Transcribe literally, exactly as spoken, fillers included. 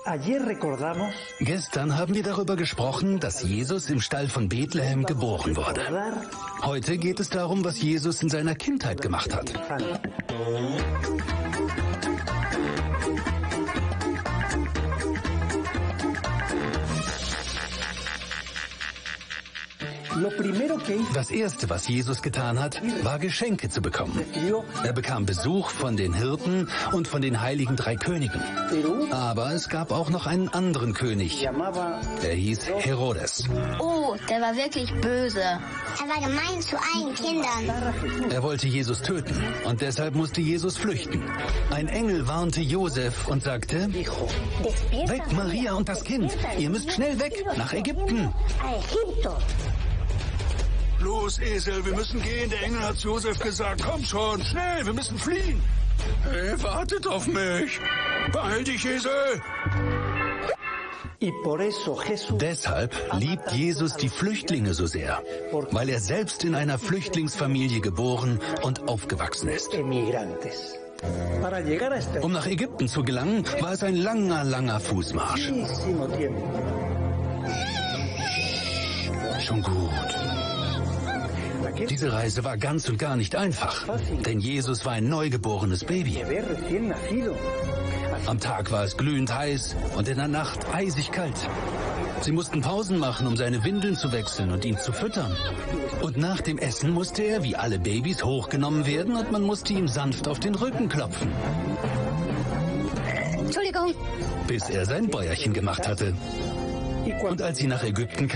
Gestern haben wir darüber gesprochen, dass Jesus im Stall von Bethlehem geboren wurde. Heute geht es darum, was Jesus in seiner Kindheit gemacht hat. Das Erste, was Jesus getan hat, war Geschenke zu bekommen. Er bekam Besuch von den Hirten und von den heiligen drei Königen. Aber es gab auch noch einen anderen König. Der hieß Herodes. Oh, der war wirklich böse. Er war gemein zu allen Kindern. Er wollte Jesus töten und deshalb musste Jesus flüchten. Ein Engel warnte Josef und sagte: Weckt Maria und das Kind. Ihr müsst schnell weg, nach Ägypten. Los, Esel, wir müssen gehen. Der Engel hat Josef gesagt. Komm schon, schnell, wir müssen fliehen. Hey, wartet auf mich. Beeil dich, Esel. Deshalb liebt Jesus die Flüchtlinge so sehr, weil er selbst in einer Flüchtlingsfamilie geboren und aufgewachsen ist. Um nach Ägypten zu gelangen, war es ein langer, langer Fußmarsch. Schon gut. Diese Reise war ganz und gar nicht einfach, denn Jesus war ein neugeborenes Baby. Am Tag war es glühend heiß und in der Nacht eisig kalt. Sie mussten Pausen machen, um seine Windeln zu wechseln und ihn zu füttern. Und nach dem Essen musste er, wie alle Babys, hochgenommen werden und man musste ihm sanft auf den Rücken klopfen. Entschuldigung. Bis er sein Bäuerchen gemacht hatte. Und als sie nach Ägypten kamen,